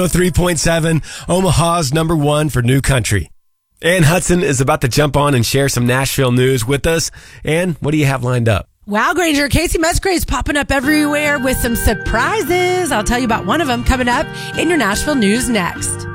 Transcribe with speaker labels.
Speaker 1: 3.7, Omaha's number one for new country. Ann Hudson is about to jump on and share some Nashville news with us. Ann, what do you have lined up?
Speaker 2: Wow, Granger, Casey Musgrave's popping up everywhere with some surprises. I'll tell you about one of them coming up in your Nashville news next.